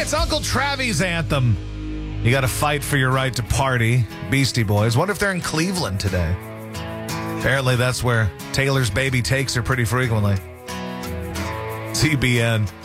it's Uncle Travy's anthem. You got to fight for your right to party. Beastie Boys. Wonder if they're in Cleveland today. Apparently that's where Taylor's baby takes her pretty frequently. TBN.